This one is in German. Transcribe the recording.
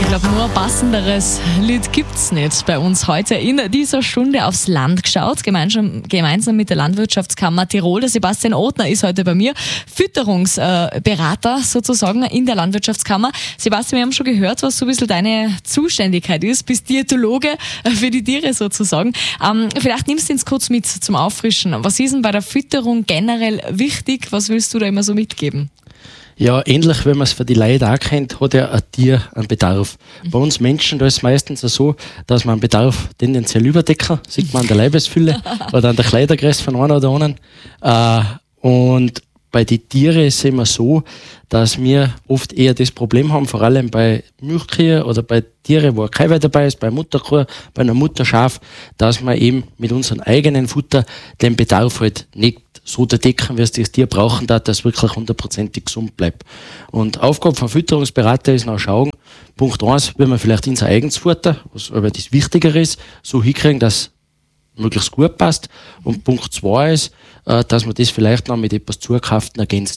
glaube, nur ein passenderes Lied gibt's nicht. Bei uns heute in dieser Stunde aufs Land geschaut, gemeinsam mit der Landwirtschaftskammer Tirol. Der Sebastian Othner ist heute bei mir, Fütterungsberater sozusagen in der Landwirtschaftskammer. Sebastian, wir haben schon gehört, was so ein bisschen deine Zuständigkeit ist. Bist Diätologe für die Tiere sozusagen. Vielleicht nimmst du uns kurz mit zum Auffrischen. Was ist denn bei der Fütterung generell wichtig? Was willst du da immer so mitgeben? Ja, ähnlich, wenn man es für die Leute auch kennt, hat ja ein Tier einen Bedarf. Bei uns Menschen, da ist es meistens so, dass man einen Bedarf tendenziell überdecken, sieht man an der Leibesfülle oder an der Kleidergröße von einer oder anderen. Und bei den Tieren ist es immer so, dass wir oft eher das Problem haben, vor allem bei Milchkühen oder bei Tieren, wo kein Weih dabei ist, bei Mutterkuh, bei einer Mutterschaf, dass wir eben mit unserem eigenen Futter den Bedarf halt nicht so decken, wie es das Tier brauchen darf, dass es wirklich 100% gesund bleibt. Und Aufgabe von Fütterungsberater ist noch schauen, Punkt 1, wenn wir vielleicht unser eigenes Futter, was aber das Wichtigere ist, so hinkriegen, dass es möglichst gut passt. Und Punkt 2 ist, dass man das vielleicht noch mit etwas Zugekauften ergänzt.